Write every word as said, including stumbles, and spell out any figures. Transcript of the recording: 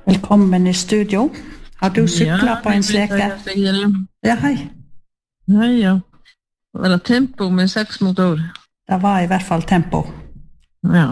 Velkommen i studio. Har du syklet Ja, på en sleke? Ja, hei. Hei, ja. Var det tempo med seks motor? Det var i hvert fall tempo. Ja.